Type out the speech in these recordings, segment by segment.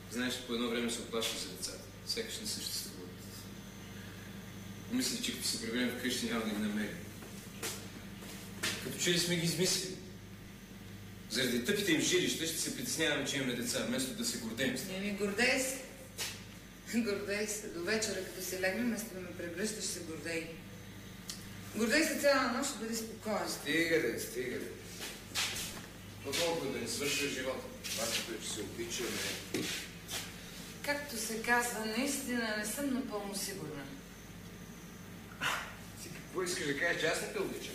Знаеш, по едно време се оплашва за децата. Сякаш не съществуват. Помислих, че като се приберем вкъщи няма да ги намерим. Като че ли сме ги измислили. Заради тъпите им жилища ще се притесняваме, че имаме деца, вместо да се гордеем с тях. Еми, гордей се. Гордей се. До вечера, като се легнем, вместо да ме прегръщаш, се гордей. Гордей се цяла нощ, ще бъде спокоен. Стига де, стига де. По-толкова да не свършва живота. Важното е, че се обичаме. Както се казва, наистина не съм напълно сигурна. Ти какво искаш да кажеш, че аз не те обичам?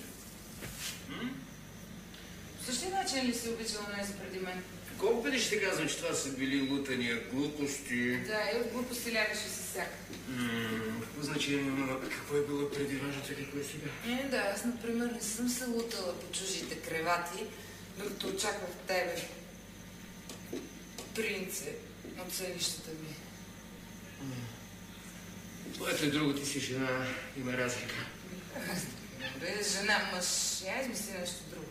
По същия начин ли си обичала онези преди мен? Колко пъти ще казвам, че това са били лутания, глупости? Да, и от глупости лягаше си всяка. Какво значение има? Какво е било преди важното, какво е сега? Да, аз, например, не съм се лутала по чужите кревати, докато очаквах тебе, принце от селищата ми. Твоето е друго, ти си жена, има разлика. Добре, жена, мъж, я измисли нещо друго.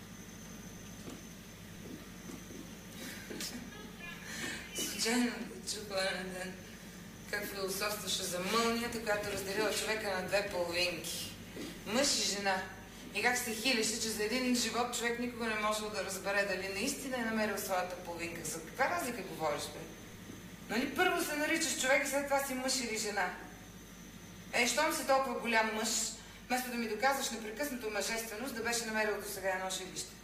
Случайно да чуха един ден как философстваше за мълнията, която разделила човека на две половинки. Мъж и жена. И как се хилеше, че за един живот човек никога не можел да разбере дали наистина е намерил своята половинка. За каква разлика говориш, бе? Нали първо се наричаш човек и след това си мъж или жена? Щом си толкова голям мъж, вместо да ми доказваш непрекъснато мъжественост, да беше намерил до сега едно жилище.